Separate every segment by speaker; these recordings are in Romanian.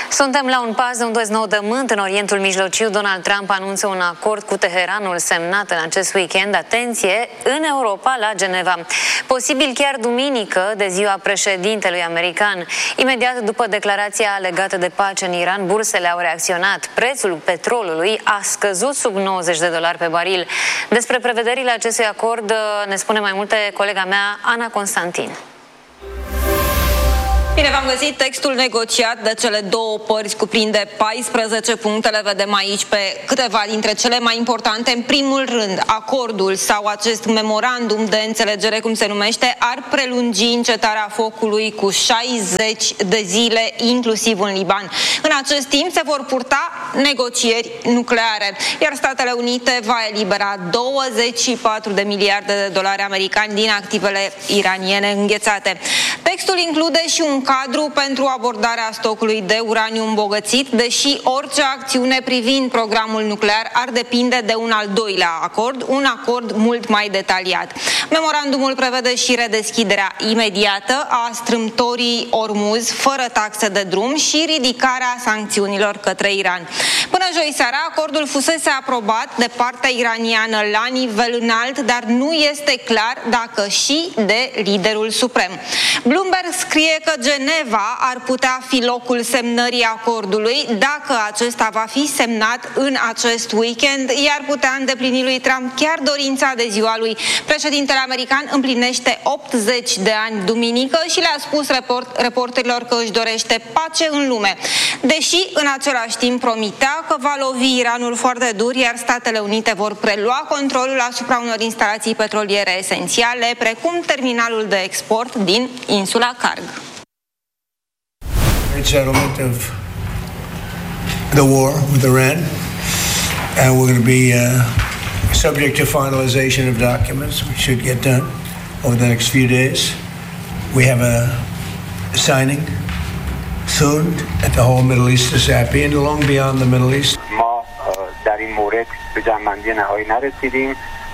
Speaker 1: Suntem la un pas de un deznodământ în Orientul Mijlociu. Donald Trump anunță un acord cu Teheranul semnat în acest weekend, atenție, în Europa, la Geneva. Posibil chiar duminică, de ziua președintelui american. Imediat după declarația legată de pace în Iran, bursele au reacționat. Prețul petrolului a scăzut sub $90 pe baril. Despre prevederile acestui acord ne spune mai multe colega mea, Ana Constantin.
Speaker 2: Bine v-am găsit. Textul negociat de cele două părți cuprinde 14 puncte. Le vedem aici pe câteva dintre cele mai importante. În primul rând, acordul sau acest memorandum de înțelegere, cum se numește, ar prelungi încetarea focului cu 60 de zile, inclusiv în Liban. În acest timp se vor purta negocieri nucleare, iar Statele Unite va elibera 24 de miliarde de dolari americani din activele iraniene înghețate. Textul include și un cadru pentru abordarea stocului de uraniu îmbogățit, deși orice acțiune privind programul nuclear ar depinde de un al doilea acord, un acord mult mai detaliat. Memorandumul prevede și redeschiderea imediată a strâmtorii Ormuz fără taxe de drum și ridicarea sancțiunilor către Iran. Până joi seara, acordul fusese aprobat de partea iraniană la nivel înalt, dar nu este clar dacă și de liderul suprem. Bloomberg scrie că Geneva ar putea fi locul semnării acordului dacă acesta va fi semnat în acest weekend, iar putea îndeplini lui Trump chiar dorința de ziua lui. Președintele american împlinește 80 de ani duminică și le-a spus reporterilor că își dorește pace în lume, deși în același timp promitea că va lovi Iranul foarte dur, iar Statele Unite vor prelua controlul asupra unor instalații petroliere esențiale, precum terminalul de export din insula Karg.
Speaker 3: Settlement of the war with Iran, and we're going to be subject to finalization of documents. We should get done over the next few days. We have a signing soon at the whole Middle East is happy and long beyond the Middle East.
Speaker 4: ما در این مورد به جمع‌بندی نهایی نرسیدیم.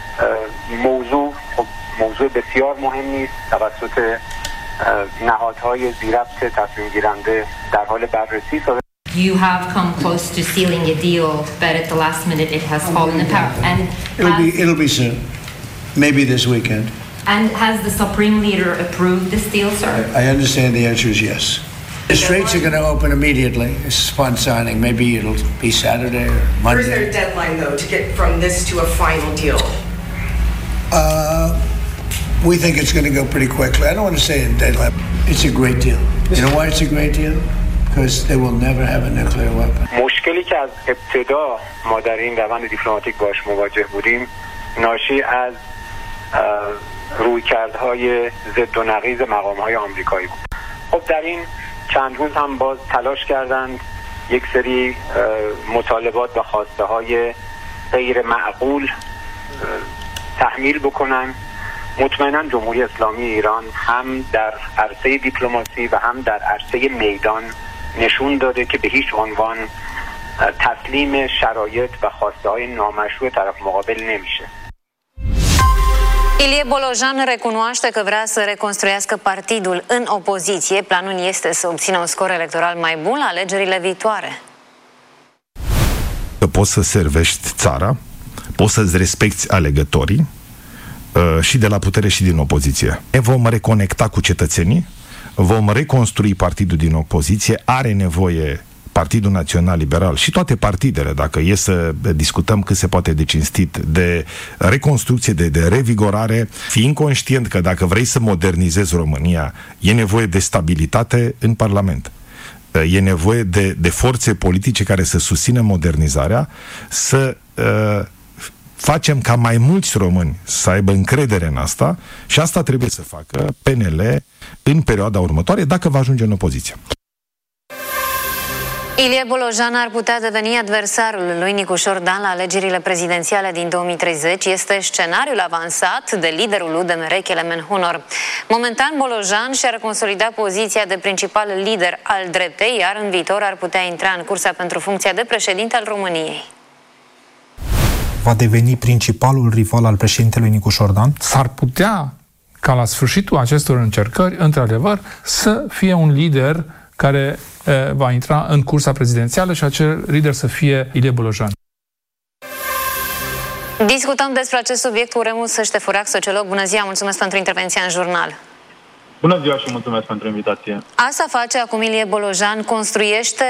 Speaker 4: موضوع بسیار مهمی است. توسط نهادهای ذی‌ربط تصمیم گیرنده در حال بررسی است.
Speaker 5: You have come close to sealing a deal, but at the last minute it has fallen apart. And
Speaker 3: it'll be soon, maybe this weekend.
Speaker 5: And has the Supreme Leader approved this deal, sir?
Speaker 3: I understand the answer is yes. The straits are going to open immediately. It's upon signing. Maybe it'll be Saturday or Monday.
Speaker 6: Where's there a deadline, though, to get from this to a final deal?
Speaker 3: We think it's going to go pretty quickly. I don't want to say a deadline. It's a great deal. You know why it's a great deal? Because they will never have a nuclear weapon.
Speaker 4: مشکلی که از ابتدا ما در این روند دیپلماتیک باش مواجه بودیم ناشی از رویکردهای ضد و نقیض مقام‌های آمریکایی بود. خب در این چند روز هم باز تلاش کردند یک سری مطالبات و خواسته‌های غیر معقول تحمیل بکنن. مطمئنا جمهوری اسلامی ایران هم در عرصه دیپلماسی و هم در عرصه میدان نشون داده که به هیچ عنوان تسلیم شرایط و خواسته‌های نامشروع طرف مقابل نمیشه.
Speaker 1: Ilie Bolojan recunoaște că vrea să reconstruiască partidul în opoziție. Planul este să obțină un scor electoral mai bun la alegerile viitoare.
Speaker 7: Că poți să servești țara, poți să-ți respecti alegătorii și de la putere și din opoziție. Ne vom reconecta cu cetățenii, vom reconstrui partidul din opoziție, are nevoie Partidul Național Liberal și toate partidele, dacă e să discutăm cât se poate de cinstit, de reconstrucție, de revigorare, fiind conștient că dacă vrei să modernizezi România, e nevoie de stabilitate în Parlament. E nevoie de forțe politice care să susțină modernizarea, să facem ca mai mulți români să aibă încredere în asta și asta trebuie să facă PNL în perioada următoare, dacă va ajunge în opoziție.
Speaker 1: Ilie Bolojan ar putea deveni adversarul lui Nicușor Dan la alegerile prezidențiale din 2030. Este scenariul avansat de liderul UDMR, Kelemen Hunor. Momentan, Bolojan și-ar consolida poziția de principal lider al dreptei, iar în viitor ar putea intra în cursa pentru funcția de președinte al României.
Speaker 8: Va deveni principalul rival al președintelui Nicușor Dan?
Speaker 9: S-ar putea ca la sfârșitul acestor încercări, într-adevăr, să fie un lider care va intra în cursa prezidențială și acel lider să fie Ilie Bolojan.
Speaker 1: Discutăm despre acest subiect cu Remus Ștefurac, sociolog. Bună ziua, mulțumesc pentru intervenția în jurnal.
Speaker 10: Bună ziua și mulțumesc pentru invitație.
Speaker 1: Asta face acum Ilie Bolojan, construiește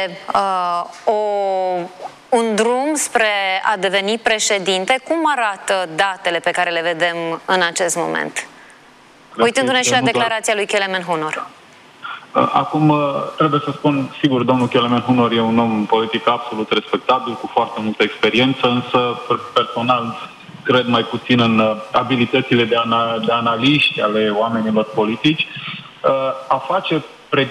Speaker 1: un drum spre a deveni președinte. Cum arată datele pe care le vedem în acest moment? Uitându-ne și la declarația lui Kelemen Hunor.
Speaker 10: Acum, trebuie să spun, sigur, domnul Kelemen Hunor e un om politic absolut respectabil, cu foarte multă experiență, însă personal cred mai puțin în abilitățile de analiști ale oamenilor politici. A face